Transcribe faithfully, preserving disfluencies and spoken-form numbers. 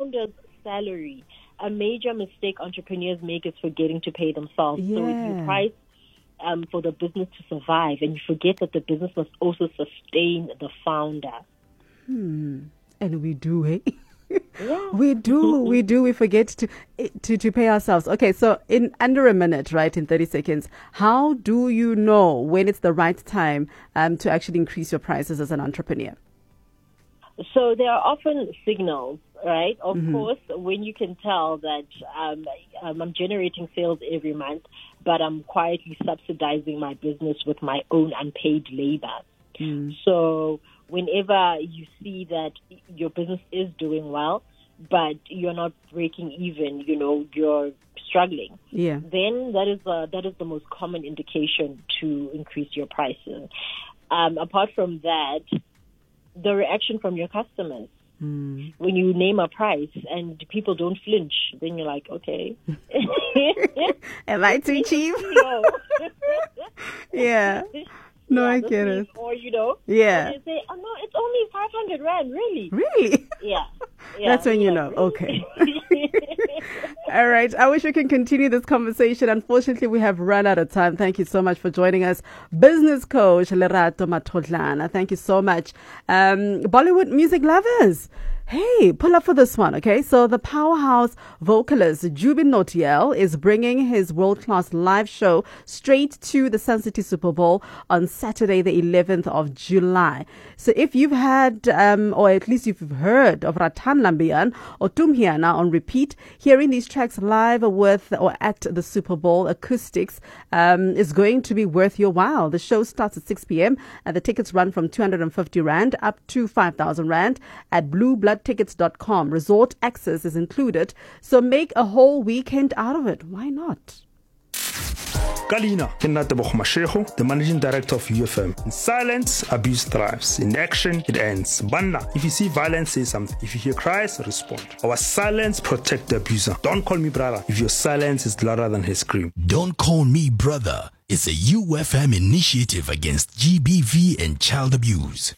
founder's salary. A major mistake entrepreneurs make is forgetting to pay themselves. Yeah. So if you price um, for the business to survive, and you forget that the business must also sustain the founder. Hmm. And we do, eh? Yeah. We do, we do. We forget to, to to pay ourselves. Okay, so in under a minute, right, in thirty seconds, how do you know when it's the right time um, to actually increase your prices as an entrepreneur? So there are often signals, right? Of Mm-hmm. course, when you can tell that um, um, I'm generating sales every month, but I'm quietly subsidizing my business with my own unpaid labor. Mm. So whenever you see that your business is doing well, but you're not breaking even, you know, you're struggling, Yeah. then that is uh, that is the most common indication to increase your prices. Um, apart from that, the reaction from your customers. Mm. When you name a price and people don't flinch, then you're like, okay. Am I too cheap? No. Yeah. No, Yeah, I this get means- it. Or, you know, Yeah. and they say, oh, no, it's only five hundred rand, really? Really? Yeah. yeah. That's when you Like, know. really? Okay. All right. I wish we can continue this conversation. Unfortunately, we have run out of time. Thank you so much for joining us. Business coach Lerato Matodlana. Thank you so much. Um, Bollywood music lovers. Hey, pull up for this one, okay? So the powerhouse vocalist Jubin Nautiyal is bringing his world-class live show straight to the Sun City Super Bowl on Saturday, the eleventh of July. So if you've had, um, or at least you've heard of Ratan Lambian or Tumhiana on repeat, hearing these tracks live with or at the Super Bowl acoustics um, is going to be worth your while. The show starts at six p.m. and the tickets run from two hundred fifty rand up to five thousand rand at blue blood tickets dot com. Resort access is included, so make a whole weekend out of it. Why not? Kalina, Kenatabo Masheho, the managing director of U F M. In silence, abuse thrives. In action, it ends. Banna, if you see violence, say something. If you hear cries, respond. Our silence protect the abuser. Don't call me brother if your silence is louder than his scream. Don't Call Me Brother is a U F M initiative against G B V and child abuse.